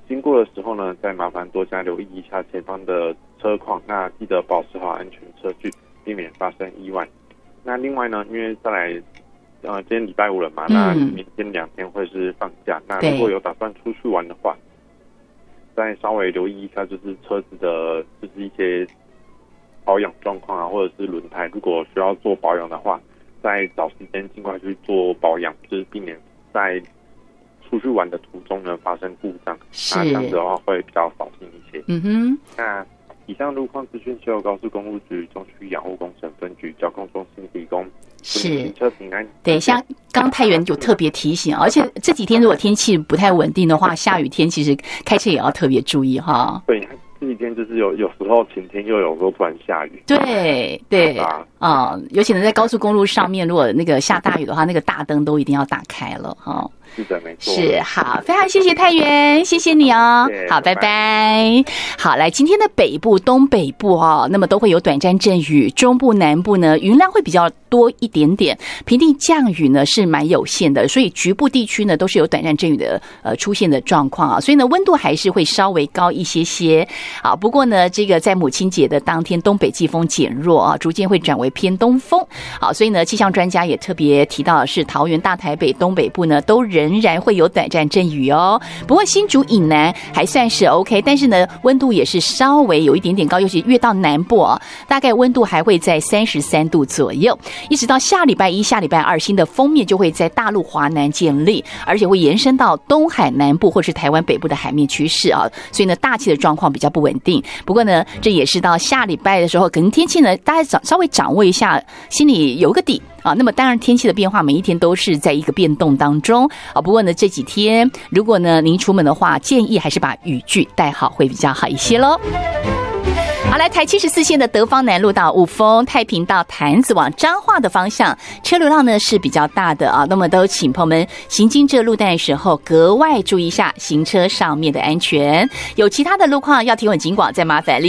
经过的时候呢，再麻烦多加留意一下前方的车况，那记得保持好安全车距，避免发生意外。那另外呢，因为再来今天礼拜五了嘛，那明天2天会是放假，那如果有打算出去玩的话，再稍微留意一下，就是车子的就是一些保养状况啊，或者是轮胎，如果需要做保养的话，在找时间尽快去做保养，就是避免在出去玩的途中呢发生故障，那这样子的话会比较扫兴一些。那以上路况资讯是由高速公路局中区养护工程分局交通中心提供。 是， 车平安。 对，像刚太原有特别提醒，而且这几天如果天气不太稳定的话，下雨天其实开车也要特别注意哈。 对，这几天就是有时候晴天，又有时候突然下雨。 对对尤其是在高速公路上面，如果那个下大雨的话，那个大灯都一定要打开了哈。 是的，没错。 是，好，非常谢谢太原，谢谢你哦。好，拜拜。好，来，今天的北部、东北部那么都会有短暂阵雨，中部、南部呢，云量会比较多一点点，平地降雨呢是蛮有限的，所以局部地区呢都是有短暂阵雨的出现的状况啊，所以呢温度还是会稍微高一些些。好，不过呢，这个在母亲节的当天，东北季风减弱啊，逐渐会转为偏东风。好，所以呢，气象专家也特别提到的是，桃园、大台北、东北部呢都仍然会有短暂阵雨哦。不过新竹以南还算是 OK， 但是呢温度也是稍微有一点点高，尤其越到南部大概温度还会在33度左右。一直到下礼拜一、下礼拜二，新的锋面就会在大陆华南建立，而且会延伸到东海南部或是台湾北部的海面趋势所以呢大气的状况比较不稳定。不过呢，这也是到下礼拜的时候，可能天气呢大家稍微掌握一下，心里有个底那么当然天气的变化每一天都是在一个变动当中不过呢这几天如果呢您出门的话，建议还是把雨具带好会比较好一些咯。好，来台74线的德芳南路到雾峰、太平到潭子往彰化的方向，车流量呢是比较大的那么都请朋友们行经这路段的时候格外注意一下行车上面的安全。有其他的路况要提问警广，再麻烦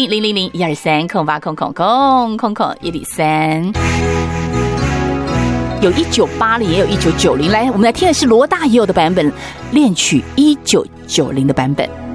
0800-000-123-0800-103。有1980也有1990，来我们来听的是罗大佑的版本，恋曲1990的版本。